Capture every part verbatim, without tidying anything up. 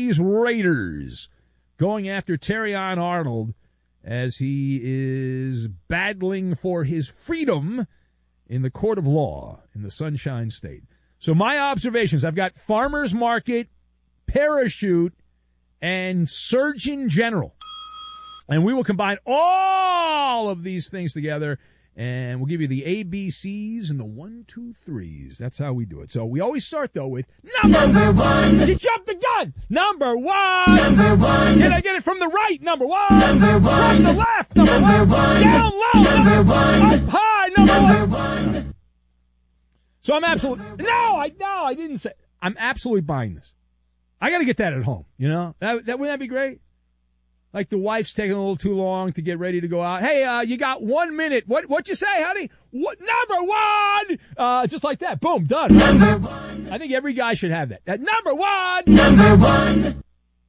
Brady's Raiders going after Terrion Arnold as he is battling for his freedom in the court of law in the Sunshine State. So my observations, I've got Farmers Market, Parachute, and Surgeon General. And we will combine all of these things together, and we'll give you the A B Cs and the one, two, threes. That's how we do it. So we always start, though, with number, number one. You jumped the gun. Number one. Number one. Did I get it from the right? Number one. Number one. From the left. Number, number one. one. Down low. Number, number one. Up high. Number, number one. one. So I'm absolutely, no, I, no, I didn't say, I'm absolutely buying this. I got to get that at home, you know? That, that, wouldn't that be great? Like the wife's taking a little too long to get ready to go out. Hey, uh, you got one minute. What, what you say, honey? What, number one! Uh, just like that. Boom, done. Number one. I think every guy should have that. Uh, number one! Number one!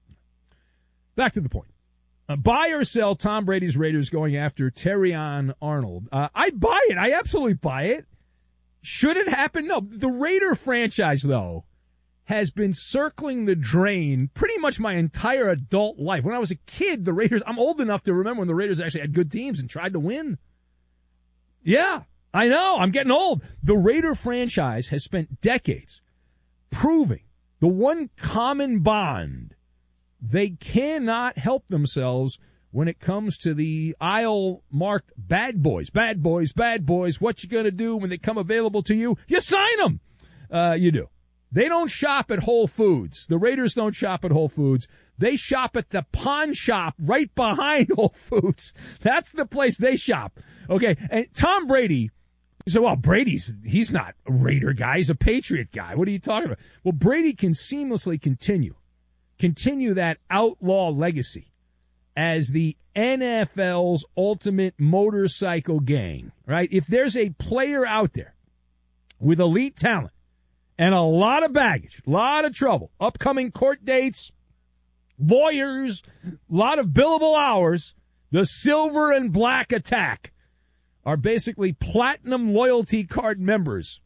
Back to the point. Uh, buy or sell Tom Brady's Raiders going after Terrion Arnold. Uh, I buy it. I absolutely buy it. Should it happen? No. The Raider franchise, though, has been circling the drain pretty much my entire adult life. When I was a kid, the Raiders, I'm old enough to remember when the Raiders actually had good teams and tried to win. Yeah, I know. I'm getting old. The Raider franchise has spent decades proving the one common bond: they cannot help themselves when it comes to the aisle-marked bad boys. Bad boys, bad boys. What you gonna do when they come available to you? You sign them. Uh, you do. They don't shop at Whole Foods. The Raiders don't shop at Whole Foods. They shop at the pawn shop right behind Whole Foods. That's the place they shop. Okay, and Tom Brady, you say, well, Brady's, he's not a Raider guy. He's a Patriot guy. What are you talking about? Well, Brady can seamlessly continue, continue that outlaw legacy as the N F L's ultimate motorcycle gang, right? If there's a player out there with elite talent, and a lot of baggage, a lot of trouble, upcoming court dates, lawyers, a lot of billable hours, the Silver and Black Attack are basically platinum loyalty card members.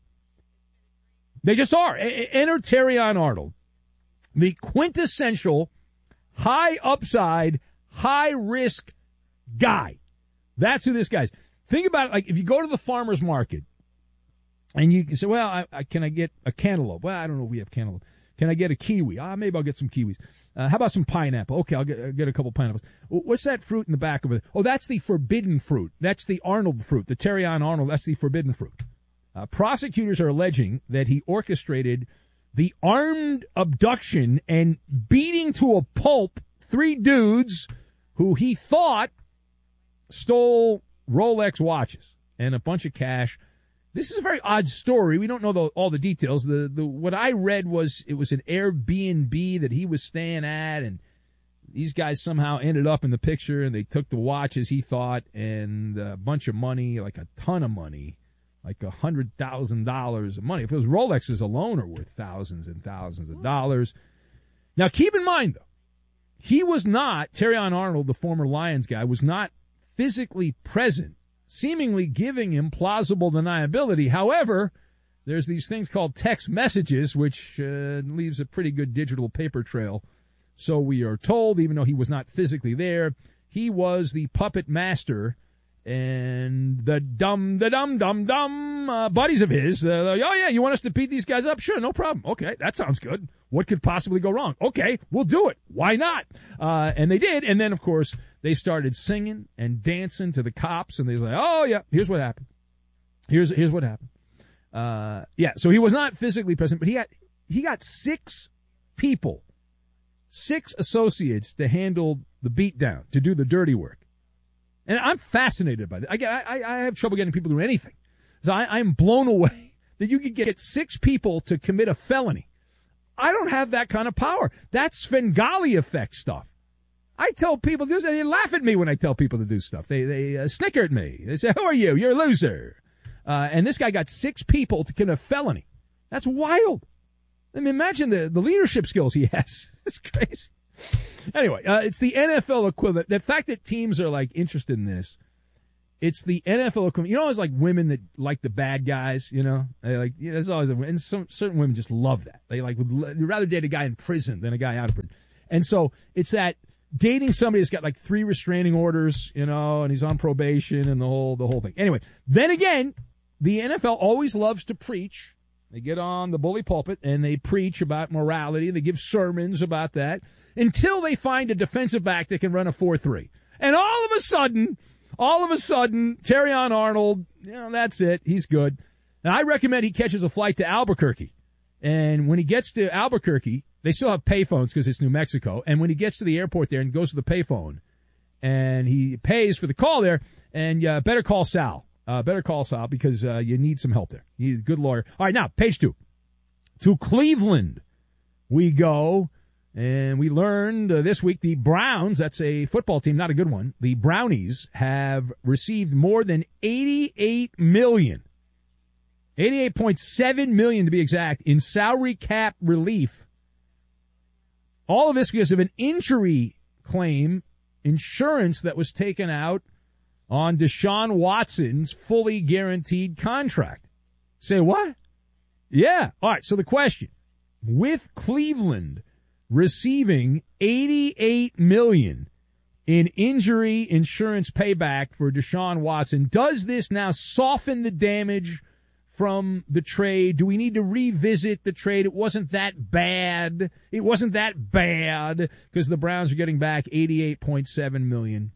They just are. Enter Terrion Arnold, the quintessential high upside, high risk guy. That's who this guy is. Think about it. Like if you go to the farmer's market, and you can say, well, I, I, can I get a cantaloupe? Well, I don't know if we have cantaloupe. Can I get a kiwi? Ah, maybe I'll get some kiwis. Uh, how about some pineapple? Okay, I'll get, I'll get a couple pineapples. What's that fruit in the back of it? Oh, that's the forbidden fruit. That's the Arnold fruit, the Terrion Arnold. That's the forbidden fruit. Uh, prosecutors are alleging that he orchestrated the armed abduction and beating to a pulp three dudes who he thought stole Rolex watches and a bunch of cash. This is a very odd story. We don't know the, all the details. The, the what I read was it was an Airbnb that he was staying at, and these guys somehow ended up in the picture, and they took the watches, he thought, and a bunch of money, like a ton of money, like a hundred thousand dollars of money. If it was Rolexes alone are worth thousands and thousands of dollars. Now, keep in mind, though, he was not, Terrion Arnold, the former Lions guy, was not physically present, seemingly giving him plausible deniability. However, there's these things called text messages, which uh, leaves a pretty good digital paper trail. So we are told, even though he was not physically there, he was the puppet master, and the dumb, the dumb, dumb, dumb uh, buddies of his, uh, like, oh, yeah, you want us to beat these guys up? Sure, no problem. Okay, that sounds good. What could possibly go wrong? Okay, we'll do it. Why not? Uh, and they did, and then, of course, they started singing and dancing to the cops, and they was like, oh, yeah, here's what happened. Here's here's what happened. Uh, yeah, so he was not physically present, but he got, he got six people, six associates to handle the beatdown, to do the dirty work. And I'm fascinated by that. I, I, I have trouble getting people to do anything. So I, I'm blown away that you could get six people to commit a felony. I don't have that kind of power. That's Svengali effect stuff. I tell people this, and they laugh at me when I tell people to do stuff. They they uh, snicker at me. They say, who are you? You're a loser. Uh, and this guy got six people to commit a felony. That's wild. I mean, imagine the, the leadership skills he has. It's crazy. Anyway, uh, it's the N F L equivalent. The fact that teams are, like, interested in this, It's the N F L. You know, it's like women that like the bad guys, you know? They like, yeah, there's always a, and some certain women just love that. They like, would they'd rather date a guy in prison than a guy out of prison. And so it's that dating somebody that's got like three restraining orders, you know, and he's on probation and the whole, the whole thing. Anyway, then again, the N F L always loves to preach. They get on the bully pulpit and they preach about morality. They give sermons about that until they find a defensive back that can run a four three. And all of a sudden, all of a sudden, Terrion Arnold, you know, that's it. He's good. And I recommend he catches a flight to Albuquerque. And when he gets to Albuquerque, they still have payphones because it's New Mexico. And when he gets to the airport there and goes to the payphone and he pays for the call there, and uh, better call Sal. Uh, better call Sal because uh, you need some help there. You need a good lawyer. All right, now, page two. To Cleveland we go, and we learned uh, this week the Browns, that's a football team, not a good one, the Brownies have received more than eighty-eight million dollars, eighty-eight point seven million dollars to be exact, in salary cap relief. All of this because of an injury claim, insurance that was taken out on Deshaun Watson's fully guaranteed contract. Say what? Yeah. All right, so the question, with Cleveland receiving eighty-eight million dollars in injury insurance payback for Deshaun Watson, does this now soften the damage from the trade? Do we need to revisit the trade? It wasn't that bad. It wasn't that bad because the Browns are getting back eighty-eight point seven million dollars.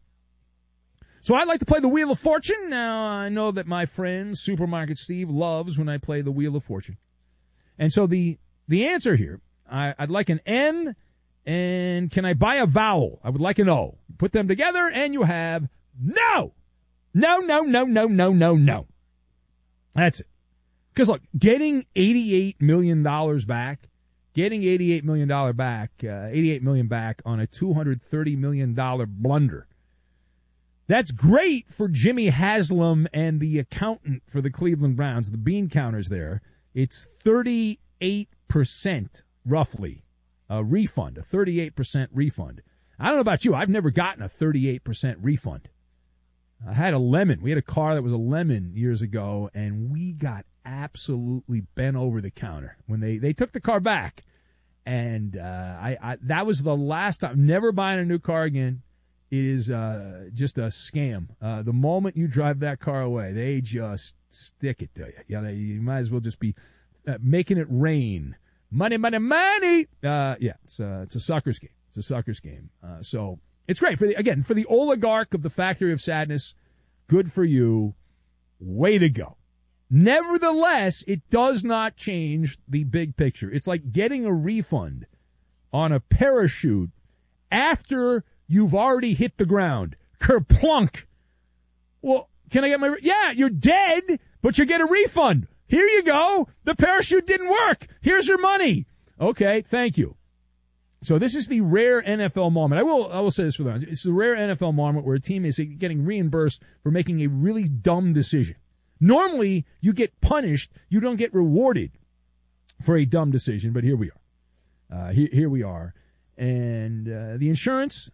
So I'd like to play the Wheel of Fortune. Now, I know that my friend Supermarket Steve loves when I play the Wheel of Fortune. And so the the answer here, I, I'd like an N, and can I buy a vowel? I would like an O. Put them together, and you have no. No, no, no, no, no, no, no. That's it. Because, look, getting eighty-eight million dollars back, getting eighty-eight million dollars back, uh, eighty-eight million dollars back on a two hundred thirty million dollars blunder, that's great for Jimmy Haslam and the accountant for the Cleveland Browns, the bean counters there. It's thirty-eight percent, roughly, a refund, a thirty-eight percent refund. I don't know about you. I've never gotten a thirty-eight percent refund. I had a lemon. We had a car that was a lemon years ago, and we got absolutely bent over the counter when they, they took the car back. And uh, I, I that was the last time. Never buying a new car again. It is uh, just a scam. Uh, the moment you drive that car away, they just stick it to you. You know, you might as well just be uh, making it rain. Money, money, money. Uh, yeah, it's, uh, it's a sucker's game. It's a sucker's game. Uh, so it's great. for the, Again, for the oligarch of the Factory of Sadness, good for you. Way to go. Nevertheless, it does not change the big picture. It's like getting a refund on a parachute after you've already hit the ground. Kerplunk. Well, can I get my... Re- yeah, you're dead, but you get a refund. Here you go. The parachute didn't work. Here's your money. Okay, thank you. So this is the rare N F L moment. I will I will say this for them. It's the rare N F L moment where a team is getting reimbursed for making a really dumb decision. Normally, you get punished. You don't get rewarded for a dumb decision, but here we are. Uh, here, here we are. And uh, the insurance...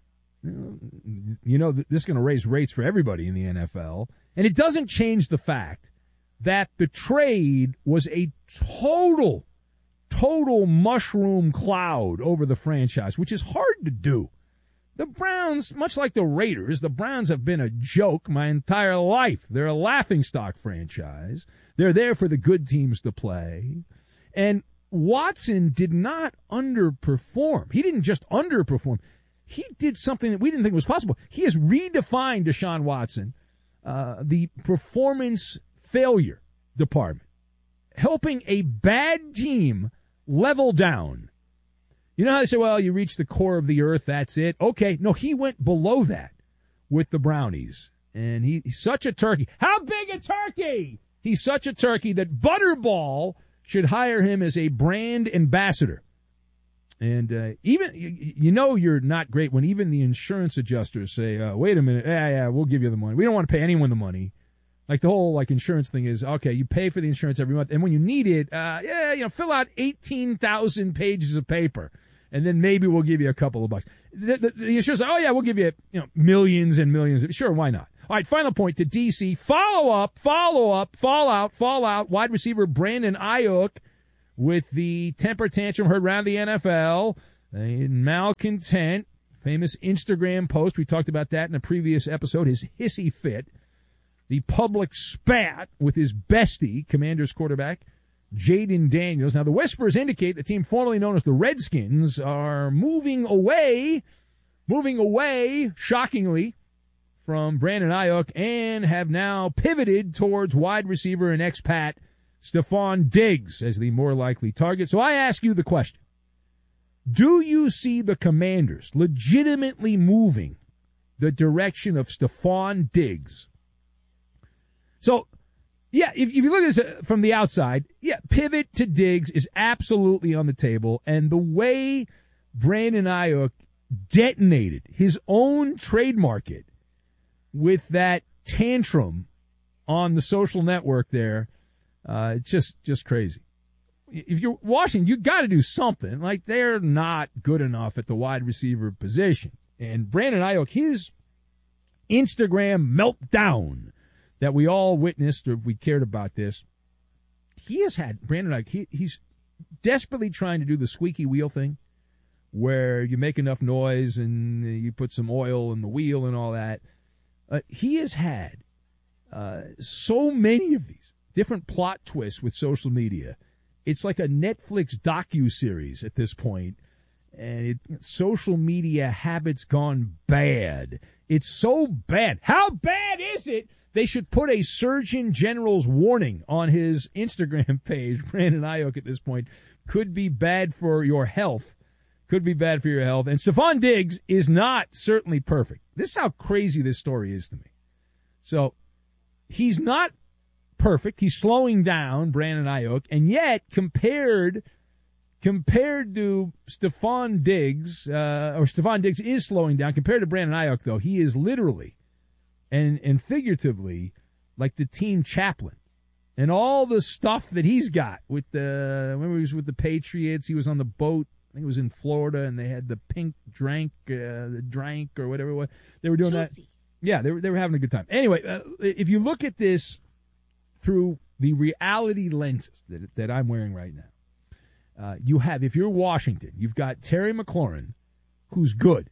You know, this is going to raise rates for everybody in the N F L. And it doesn't change the fact that the trade was a total, total mushroom cloud over the franchise, which is hard to do. The Browns, much like the Raiders, the Browns have been a joke my entire life. They're a laughingstock franchise. They're there for the good teams to play. And Watson did not underperform. He didn't just underperform. He did something that we didn't think was possible. He has redefined Deshaun Watson, uh, the performance failure department, helping a bad team level down. You know how they say, well, you reach the core of the earth, that's it? Okay, no, he went below that with the Brownies. And he, he's such a turkey. How big a turkey? He's such a turkey that Butterball should hire him as a brand ambassador. And uh, even, you, you know you're not great when even the insurance adjusters say, uh, wait a minute, yeah, yeah, we'll give you the money. We don't want to pay anyone the money. Like the whole like insurance thing is, okay, you pay for the insurance every month, and when you need it, uh, yeah, you know, fill out eighteen thousand pages of paper, and then maybe we'll give you a couple of bucks. The, the, the insurance, oh yeah, we'll give you, you know, millions and millions. Sure, why not? All right, final point to D C. Follow up, follow up, fallout, fallout. Wide receiver Brandon Ayuk with the temper tantrum heard around the N F L. A malcontent, famous Instagram post. We talked about that in a previous episode. His hissy fit. The public spat with his bestie, Commanders quarterback, Jaden Daniels. Now, the whispers indicate the team formerly known as the Redskins are moving away, moving away, shockingly, from Brandon Ayuk and have now pivoted towards wide receiver and expat Stephon Diggs as the more likely target. So I ask you the question. Do you see the Commanders legitimately moving the direction of Stephon Diggs? So, yeah, if, if you look at this from the outside, yeah, pivot to Diggs is absolutely on the table. And the way Brandon Ayuk detonated his own trade market with that tantrum on the social network there, uh, it's just, just crazy. If you're Washington, you got to do something. Like, they're not good enough at the wide receiver position. And Brandon Ayuk, his Instagram meltdown that we all witnessed, or we cared about this, he has had, Brandon Ayuk, he, he's desperately trying to do the squeaky wheel thing, where you make enough noise and you put some oil in the wheel and all that. Uh, he has had uh, so many of these different plot twists with social media. It's like a Netflix docuseries at this point, and it, social media habits gone bad. It's so bad. How bad is it? They should put a Surgeon General's warning on his Instagram page. Brandon Ayuk at this point could be bad for your health. Could be bad for your health. And Stephon Diggs is not certainly perfect. This is how crazy this story is to me. So he's not perfect. He's slowing down, Brandon Ayuk, and yet compared compared to Stephon Diggs, uh, or Stephon Diggs is slowing down. Compared to Brandon Ayuk, though, he is literally and and figuratively like the team chaplain. And all the stuff that he's got with the, remember he was with the Patriots, he was on the boat, I think it was in Florida, and they had the pink drank, uh, the drank or whatever it was. They were doing Juicy. that. Yeah, they were, they were having a good time. Anyway, uh, if you look at this through the reality lenses that, that I'm wearing right now, uh, you have, if you're Washington, you've got Terry McLaurin, who's good,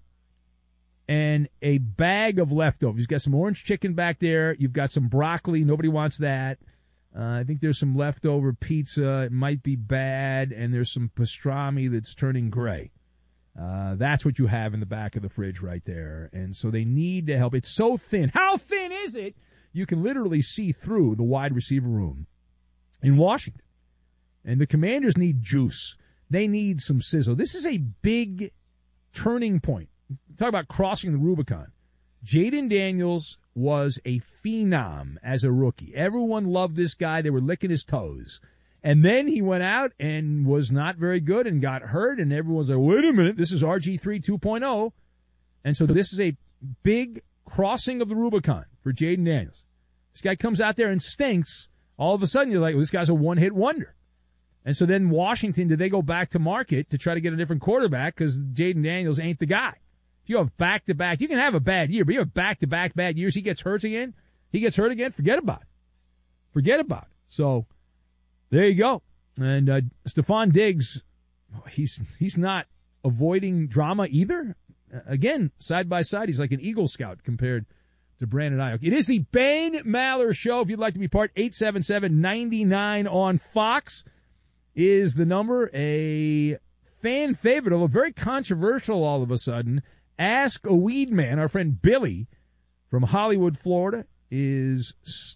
and a bag of leftovers. You've got some orange chicken back there. You've got some broccoli. Nobody wants that. Uh, I think there's some leftover pizza. It might be bad, and there's some pastrami that's turning gray. Uh, that's what you have in the back of the fridge right there. And so they need to help. It's so thin. How thin is it? You can literally see through the wide receiver room in Washington. And the Commanders need juice. They need some sizzle. This is a big turning point. Talk about crossing the Rubicon. Jaden Daniels was a phenom as a rookie. Everyone loved this guy. They were licking his toes. And then he went out and was not very good and got hurt, and everyone's like, wait a minute, this is R G three two point oh. And so this is a big crossing of the Rubicon for Jaden Daniels. This guy comes out there and stinks. All of a sudden, you're like, well, this guy's a one-hit wonder. And so then Washington, did they go back to market to try to get a different quarterback because Jaden Daniels ain't the guy? If you have back-to-back, you can have a bad year, but you have back-to-back bad years, he gets hurt again, he gets hurt again, forget about it. Forget about it. So there you go. And uh, Stephon Diggs, he's he's not avoiding drama either. Uh, again, side by side, he's like an Eagle Scout compared to Brandon Ayuk. It is the Ben Maller Show. If you'd like to be part, eight seven seven, nine nine on Fox is the number. A fan favorite, although very controversial all of a sudden. Ask a Weed Man, our friend Billy from Hollywood, Florida, is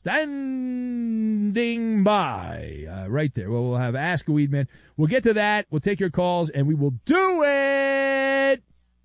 standing by uh, right there. Well, we'll have Ask a Weed Man. We'll get to that. We'll take your calls, and we will do it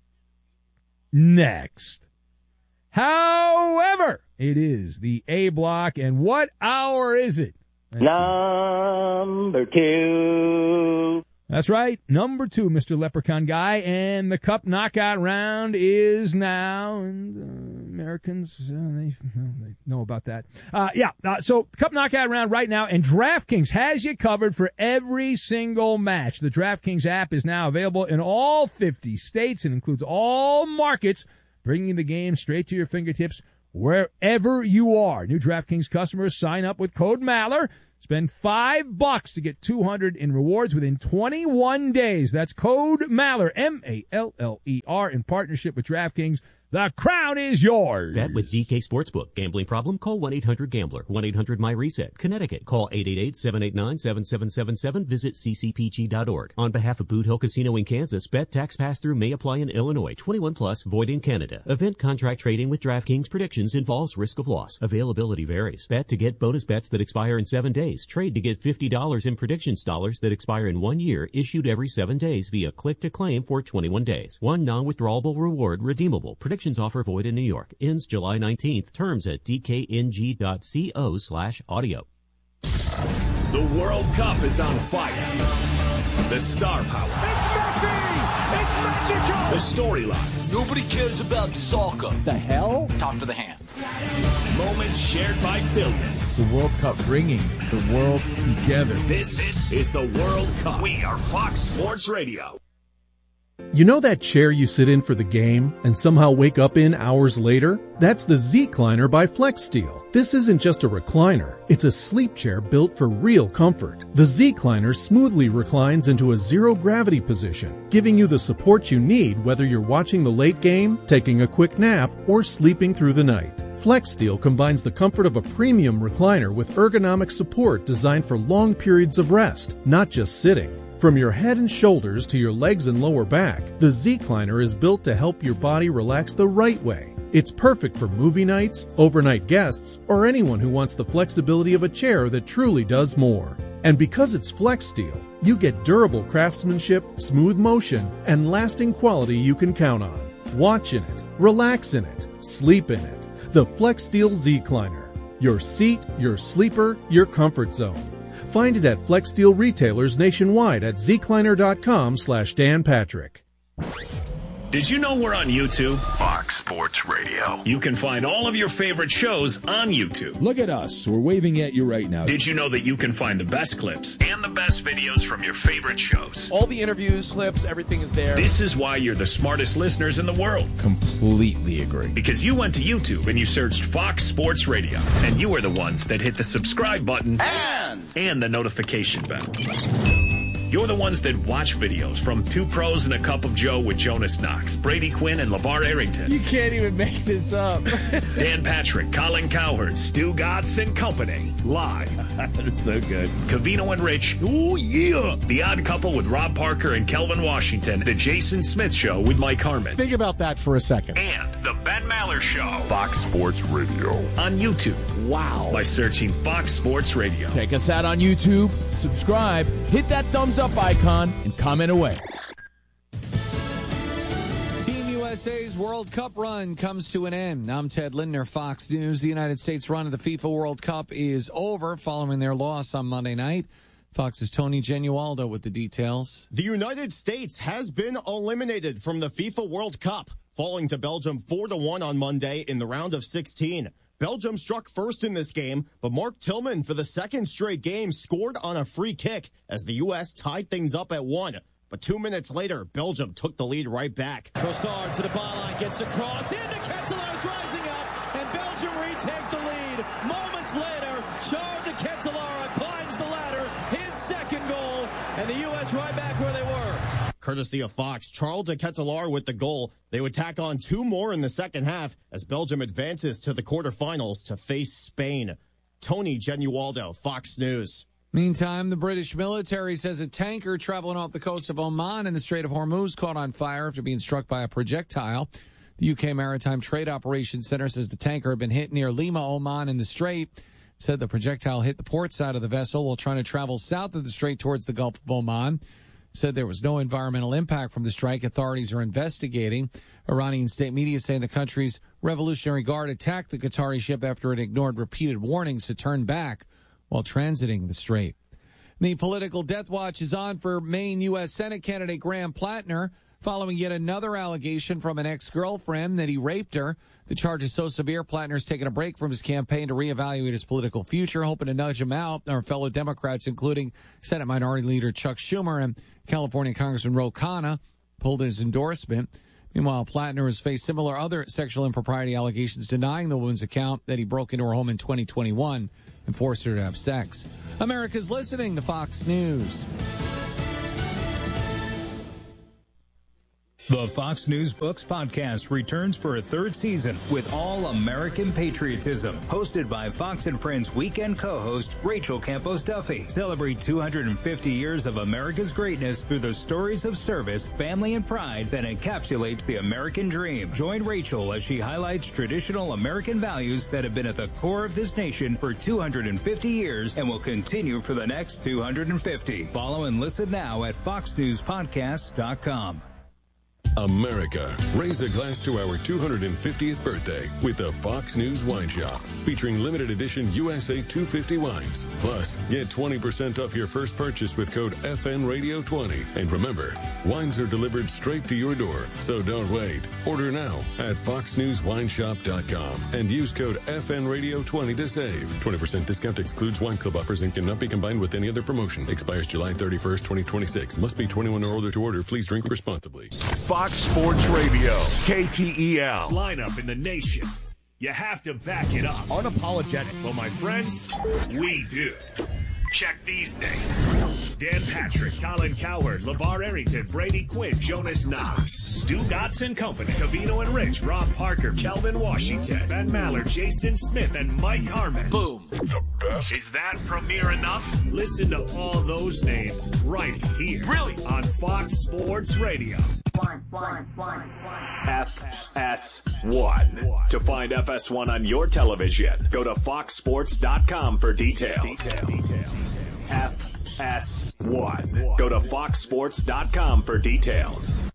next. However, it is the A block, and what hour is it? Let's Number see. two. That's right, number two, Mister Leprechaun Guy, and the Cup Knockout round is now, and uh, Americans, uh, they, well, they know about that. Uh, yeah, uh, so Cup Knockout round right now, and DraftKings has you covered for every single match. The DraftKings app is now available in all fifty states and includes all markets, bringing the game straight to your fingertips wherever you are. New DraftKings customers sign up with code Maller. Spend five bucks to get two hundred in rewards within twenty-one days. That's code Maller, M A L L E R, in partnership with DraftKings. The crown is yours. Bet with D K Sportsbook. Gambling problem? Call one eight hundred gambler. one eight hundred my reset. Connecticut. Call eight eight eight, seven eight nine, seven seven seven seven. Visit c c p g dot org. On behalf of Boot Hill Casino in Kansas, bet tax pass-through may apply in Illinois. twenty-one plus, void in Canada. Event contract trading with DraftKings predictions involves risk of loss. Availability varies. Bet to get bonus bets that expire in seven days. Trade to get fifty dollars in predictions dollars that expire in one year, issued every seven days via click-to-claim for twenty-one days. One non-withdrawable reward redeemable. Predictions offer void in New York. Ends July nineteenth. Terms at d k n g dot co slash audio. The World Cup is on fire. The star power. It's Messi! It's Mexico! The storylines. Nobody cares about soccer. The hell? Talk to the hand. Moments shared by billions. The World Cup bringing the world together. This, this is the World Cup. We are Fox Sports Radio. You know that chair you sit in for the game and somehow wake up in hours later? That's the Z-Cliner by FlexSteel. This isn't just a recliner. It's a sleep chair built for real comfort. The Z-Cliner smoothly reclines into a zero-gravity position, giving you the support you need whether you're watching the late game, taking a quick nap, or sleeping through the night. FlexSteel combines the comfort of a premium recliner with ergonomic support designed for long periods of rest, not just sitting. From your head and shoulders to your legs and lower back, the Z-Cliner is built to help your body relax the right way. It's perfect for movie nights, overnight guests, or anyone who wants the flexibility of a chair that truly does more. And because it's FlexSteel, you get durable craftsmanship, smooth motion, and lasting quality you can count on. Watch in it, relax in it, sleep in it. The FlexSteel Z-Cliner. Your seat, your sleeper, your comfort zone. Find it at FlexSteel retailers nationwide at zcliner.com slash Dan Patrick. Did you know we're on YouTube? Fox Sports Radio. You can find all of your favorite shows on YouTube. Look at us. We're waving at you right now. Did you know that you can find the best clips and the best videos from your favorite shows? All the interviews, clips, everything is there. This is why you're the smartest listeners in the world. Completely agree. Because you went to YouTube and you searched Fox Sports Radio. And you are the ones that hit the subscribe button And, and the notification bell. You're the ones that watch videos from Two Pros and a Cup of Joe with Jonas Knox, Brady Quinn, and LeVar Arrington. You can't even make this up. Dan Patrick, Colin Cowherd, Stu Gatz and Company. Live. That's so good. Cavino and Rich. Oh, yeah. The Odd Couple with Rob Parker and Kelvin Washington. The Jason Smith Show with Mike Harmon. Think about that for a second. And The Ben Maller Show. Fox Sports Radio. On YouTube. Wow. By searching Fox Sports Radio. Check us out on YouTube. Subscribe. Hit that thumbs up icon and comment away. Team U S A's World Cup run comes to an end. I'm Ted Lindner, Fox News. The United States run of the FIFA World Cup is over following their loss on Monday night. Fox's Tony Genualdo with the details. The United States has been eliminated from the FIFA World Cup, falling to Belgium four to one on Monday in the round of sixteen. Belgium struck first in this game, but Mark Tillman for the second straight game scored on a free kick as the U S tied things up at one. But two minutes later, Belgium took the lead right back. Trossard to the byline, gets a cross, into Ketelaer's rising up, and Belgium retake the lead. Moments later, Charles de Ketelaere climbs the ladder, his second goal, and the U S right back where they were. Courtesy of Fox, Charles de Ketelaere with the goal. They would tack on two more in the second half as Belgium advances to the quarterfinals to face Spain. Tony Genualdo, Fox News. Meantime, the British military says a tanker traveling off the coast of Oman in the Strait of Hormuz caught on fire after being struck by a projectile. The U K Maritime Trade Operations Center says the tanker had been hit near Lima, Oman in the strait. It said the projectile hit the port side of the vessel while trying to travel south of the strait towards the Gulf of Oman. Said there was no environmental impact from the strike. Authorities are investigating. Iranian state media saying the country's Revolutionary Guard attacked the Qatari ship after it ignored repeated warnings to turn back while transiting the strait. The political death watch is on for Maine U S Senate candidate Graham Plattner following yet another allegation from an ex-girlfriend that he raped her. The charge is so severe, Plattner's taken a break from his campaign to reevaluate his political future, hoping to nudge him out. Our fellow Democrats, including Senate Minority Leader Chuck Schumer and California Congressman Ro Khanna, pulled his endorsement. Meanwhile, Plattner has faced similar other sexual impropriety allegations, denying the woman's account that he broke into her home in twenty twenty-one and forced her to have sex. America's listening to Fox News. The Fox News Books podcast returns for a third season with all American patriotism. Hosted by Fox and Friends weekend co-host Rachel Campos Duffy. Celebrate two hundred fifty years of America's greatness through the stories of service, family, and pride that encapsulates the American dream. Join Rachel as she highlights traditional American values that have been at the core of this nation for two hundred fifty years and will continue for the next two hundred fifty. Follow and listen now at fox news podcasts dot com. America, raise a glass to our two hundred fiftieth birthday with the Fox News Wine Shop, featuring limited edition U S A two fifty wines. Plus, get twenty percent off your first purchase with code F N Radio twenty. And remember, wines are delivered straight to your door, so don't wait. Order now at fox news wine shop dot com and use code F N Radio twenty to save. twenty percent discount excludes wine club offers and cannot be combined with any other promotion. Expires July thirty-first, twenty twenty-six. Must be twenty-one or older to order. Please drink responsibly. Fox Sports Radio, K T E L. Lineup in the nation. You have to back it up. Unapologetic. Well, my friends, we do. Check these names. Dan Patrick, Colin Cowherd, LeVar Arrington, Brady Quinn, Jonas Knox, Stu Dotson Company, Cavino and Rich, Rob Parker, Kelvin Washington, Ben Maller, Jason Smith, and Mike Harmon. Boom. The best. Is that premiere enough? Listen to all those names right here. Really? On Fox Sports Radio. One, one, one, one. F S one. To find F S one on your television, go to fox sports dot com for details. Detail. Detail. F S one. Go to fox sports dot com for details.